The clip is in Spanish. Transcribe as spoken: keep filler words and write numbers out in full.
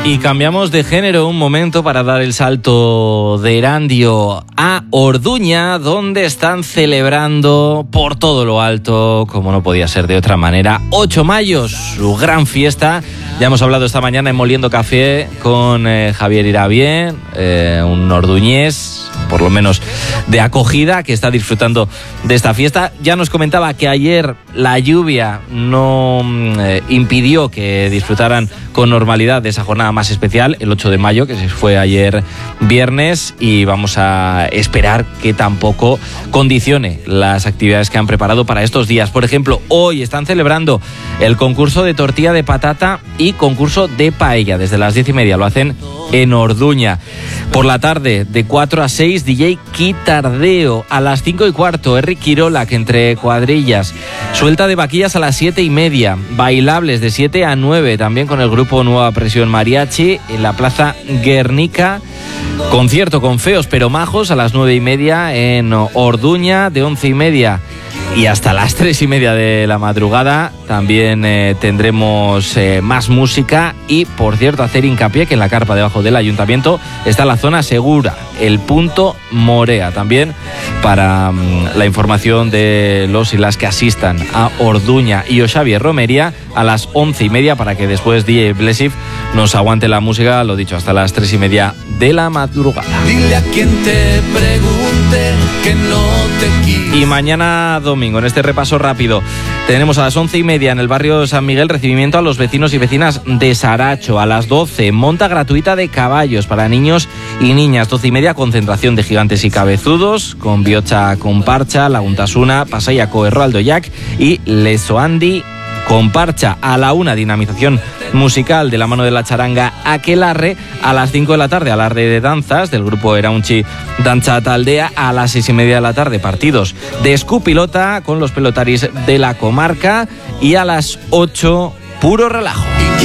Y cambiamos de género un momento para dar el salto de Erandio a Orduña, donde están celebrando por todo lo alto, como no podía ser de otra manera, ocho mayos, su gran fiesta. Ya hemos hablado esta mañana en Moliendo Café con eh, Javier Irabie, eh, un orduñés, por lo menos de acogida, que está disfrutando de esta fiesta. Ya nos comentaba que ayer la lluvia no eh, impidió que disfrutaran con normalidad de esa jornada más especial, el ocho de mayo, que se fue ayer viernes, y vamos a esperar que tampoco condicione las actividades que han preparado para estos días. Por ejemplo, hoy están celebrando el concurso de tortilla de patata y concurso de paella. Desde las diez y media lo hacen en Orduña. Por la tarde, de cuatro a seis, D J Quitardeo. A las cinco y cuarto, Eric Quirola, que entre cuadrillas. Suelta de vaquillas a las siete y media. Bailables de siete a nueve, también con el grupo Nueva Presión Mariachi, en la Plaza Guernica. Concierto con Feos pero Majos a las nueve y media en Orduña. De once y media y hasta las tres y media de la madrugada también eh, tendremos eh, más música. Y, por cierto, hacer hincapié que en la carpa debajo del ayuntamiento está la zona segura, el punto Morea, también para um, la información de los y las que asistan a Orduña y Xavier Romería a las once y media, para que después D J Blessiv nos aguante la música, lo dicho, hasta las tres y media de la madrugada. Dile a quien te pregunte que no te quise. Y mañana domingo, en este repaso rápido, tenemos a las once y media en el barrio San Miguel recibimiento a los vecinos y vecinas de Saracho. A las doce, monta gratuita de caballos para niños y niñas. doce y media, concentración de gigantes y cabezudos con Biocha Comparcha, Laguntasuna, Pasaiako Erroaldo Jack y Lesoandi Comparcha. A la una, dinamización musical de la mano de la charanga Aquelarre. A las cinco de la tarde, alarde de danzas del grupo Eraunchi Danza Taldea. A las seis y media de la tarde, partidos de escupilota con los pelotaris de la comarca. Y a las ocho, puro relajo.